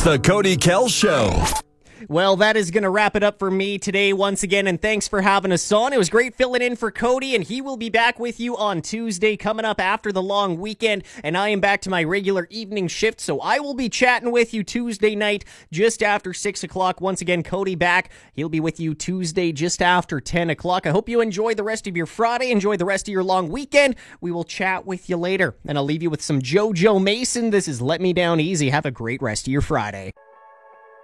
It's the Cody Kell Show. Well, that is going to wrap it up for me today once again, and thanks for having us on. It was great filling in for Cody, and he will be back with you on Tuesday coming up after the long weekend, and I am back to my regular evening shift, so I will be chatting with you Tuesday night just after 6 o'clock. Once again, Cody back. He'll be with you Tuesday just after 10 o'clock. I hope you enjoy the rest of your Friday, enjoy the rest of your long weekend. We will chat with you later, and I'll leave you with some JoJo Mason. This is Let Me Down Easy. Have a great rest of your Friday.